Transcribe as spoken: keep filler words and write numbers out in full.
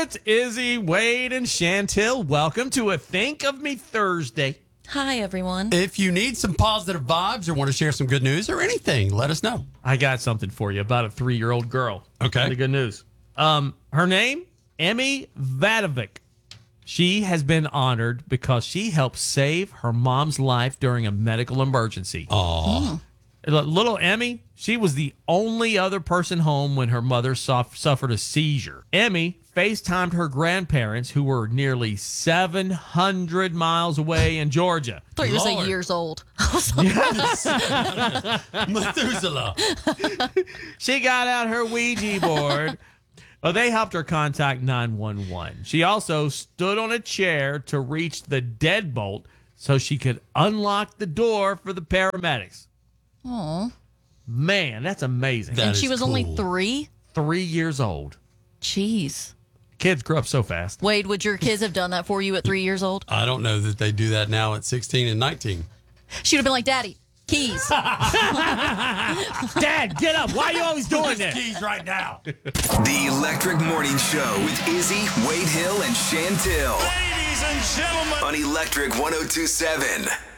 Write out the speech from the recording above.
It's Izzy, Wade, and Chantel. Welcome to a Think of Me Thursday. Hi, everyone. If you need some positive vibes or want to share some good news or anything, let us know. I got something for you about a three-year-old girl. Okay. The good news. Um, her name, Emmy Vadovic. She has been honored because she helped save her mom's life during a medical emergency. Aw. Little Emmy, she was the only other person home when her mother sof- suffered a seizure. Emmy FaceTimed her grandparents, who were nearly seven hundred miles away in Georgia. I thought you were Lord. saying years old. I was like, Methuselah. She got out her Ouija board. Well, they helped her contact nine one one. She also stood on a chair to reach the deadbolt so she could unlock the door for the paramedics. Aw. Man, that's amazing. That And she is was only cool. three? Three years old. Jeez. Kids grow up so fast. Wade, would your kids have done that for you at three years old? I don't know that they do that now at sixteen and nineteen. She would have been like, Daddy, keys. Dad, get up. Why are you always doing this? Keys right now. The Electric Morning Show with Izzy, Wade Hill, and Chantel. Ladies and gentlemen. On Electric one oh two point seven.